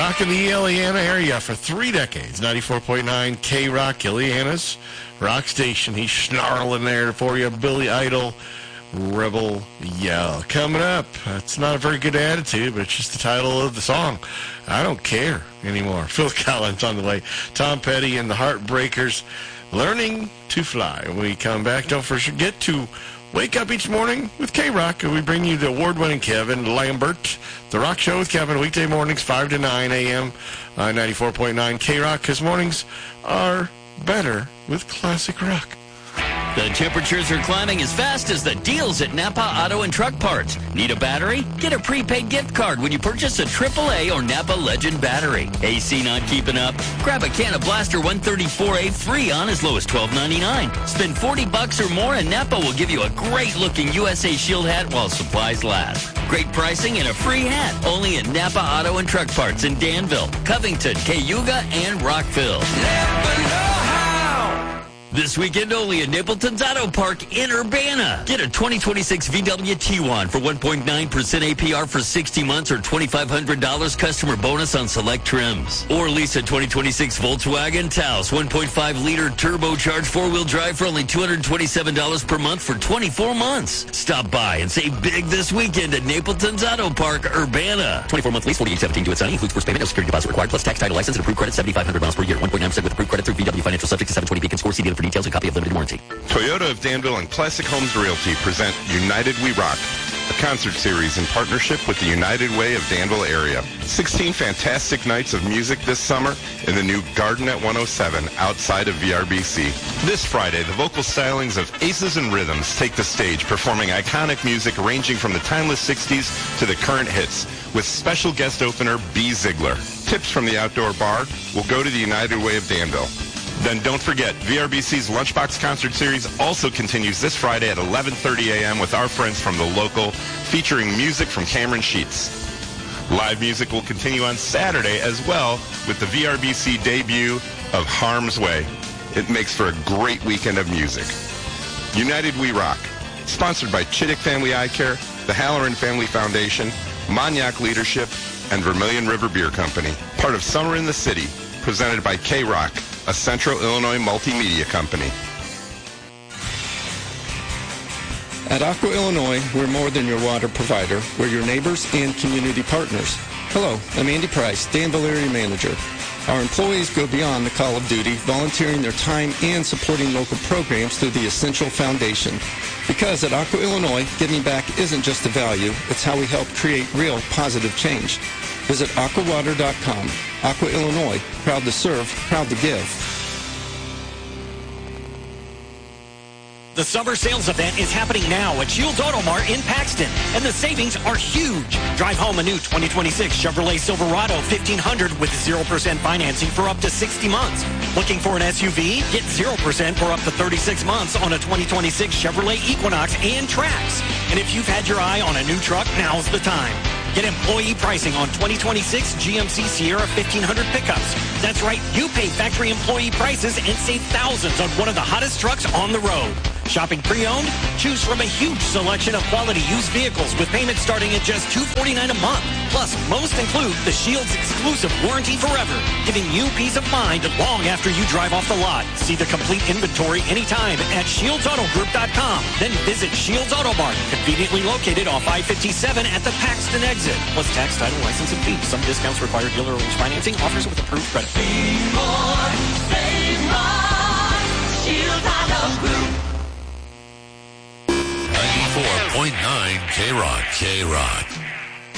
rocking the Ileana area for 3 decades. 94.9 K-Rock, Ileana's rock station. He's snarling there for you. Billy Idol, Rebel Yell. Coming up, it's not a very good attitude, but it's just the title of the song. I don't care anymore. Phil Collins on the way. Tom Petty and the Heartbreakers, Learning to Fly. When we come back, don't forget to wake up each morning with K-Rock. We bring you the award-winning Kevin Lambert, The Rock Show with Kevin, weekday mornings, 5 to 9 a.m. 94.9 K-Rock, because mornings are better with classic rock. The temperatures are climbing as fast as the deals at Napa Auto and Truck Parts. Need a battery? Get a prepaid gift card when you purchase a AAA or Napa Legend battery. AC not keeping up? Grab a can of Blaster 134A free on as low as $12.99. Spend $40 or more and Napa will give you a great-looking USA Shield hat while supplies last. Great pricing and a free hat. Only at Napa Auto and Truck Parts in Danville, Covington, Cayuga, and Rockville. Never know how. This weekend only at Napleton's Auto Park in Urbana. Get a 2026 VW Tiguan for 1.9% APR for 60 months or $2,500 customer bonus on select trims. Or lease a 2026 Volkswagen Taos 1.5-liter turbocharged four-wheel drive for only $227 per month for 24 months. Stop by and save big this weekend at Napleton's Auto Park, Urbana. 24-month lease, 4817 due at signing. Includes first payment, no security deposit required, plus tax, title, license, and approved credit, 7,500 miles per year. 1.9% with approved credit through VW Financial, subject to 720 Beacon score. See dealer for details and copy of limited warranty. Toyota of Danville and Classic Homes Realty present United We Rock, a concert series in partnership with the United Way of Danville area. 16 fantastic nights of music this summer in the new Garden at 107 outside of VRBC. This Friday, the vocal stylings of Aces and Rhythms take the stage, performing iconic music ranging from the timeless 60s to the current hits, with special guest opener B. Ziegler. Tips from the outdoor bar will go to the United Way of Danville. Then don't forget, VRBC's Lunchbox Concert Series also continues this Friday at 11:30 a.m. with our friends from The Local, featuring music from Cameron Sheets. Live music will continue on Saturday as well with the VRBC debut of Harm's Way. It makes for a great weekend of music. United We Rock, sponsored by Chittick Family Eye Care, the Halloran Family Foundation, Mognac Leadership, and Vermilion River Beer Company. Part of Summer in the City, presented by K-Rock, a Central Illinois multimedia company. At Aqua Illinois, we're more than your water provider. We're your neighbors and community partners. Hello, I'm Andy Price, Danville Area Manager. Our employees go beyond the call of duty, volunteering their time and supporting local programs through the Essential Foundation. Because at Aqua Illinois, giving back isn't just a value, it's how we help create real positive change. Visit aquawater.com. Aqua Illinois, proud to serve, proud to give. The summer sales event is happening now at Shields Auto Mart in Paxton, and the savings are huge. Drive home a new 2026 Chevrolet Silverado 1500 with 0% financing for up to 60 months. Looking for an SUV? Get 0% for up to 36 months on a 2026 Chevrolet Equinox and Trax. And if you've had your eye on a new truck, now's the time. Get employee pricing on 2026 GMC Sierra 1500 pickups. That's right, you pay factory employee prices and save thousands on one of the hottest trucks on the road. Shopping pre-owned? Choose from a huge selection of quality used vehicles with payments starting at just $249 a month. Plus, most include the Shields exclusive warranty forever, giving you peace of mind long after you drive off the lot. See the complete inventory anytime at ShieldsAutoGroup.com. Then visit Shields Auto Mart, conveniently located off I-57 at the Paxton exit. Plus tax, title, license, and fees. Some discounts require dealer arranged financing. Offers with approved credit. Be more, save more. Shields Auto Group. 94.9 K-Rock.